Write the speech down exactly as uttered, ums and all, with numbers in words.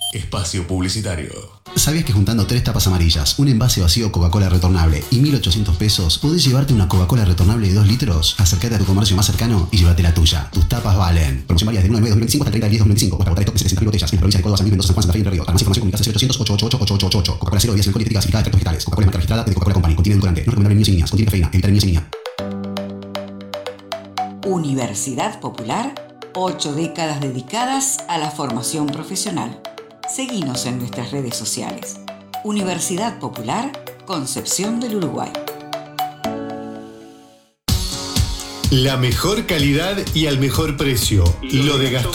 Espacio publicitario. ¿Sabías que juntando tres tapas amarillas, un envase vacío Coca-Cola retornable y mil ochocientos pesos, podés llevarte una Coca-Cola retornable de dos litros? Acércate a tu comercio más cercano y llévate la tuya. Tus tapas valen. Promoción válida del uno de nueve de dos mil veinticinco hasta el treinta de diez de dos mil veinticinco. Para agotar stock de setecientas mil botellas en la provincia de Córdoba, San Luis, Mendoza, San Juan, Santa Fe y Entre Ríos. Para más información comunicate cero ochocientos, ochocientos ochenta y ocho, ochocientos ochenta y ocho. Coca-Cola cero, bebidas alcohólicas y calificadas de efectos vegetales. Coca-Cola es marca registrada de Coca-Cola Company. Contiene edulcorante. No recomendable en niños y niñas. Contiene cafeína. Evitar en niños y niñas. Universidad Popular, ocho décadas dedicadas a la formación profesional. Seguinos en nuestras redes sociales. Universidad Popular, Concepción del Uruguay. La mejor calidad y al mejor precio. Lo de Gastón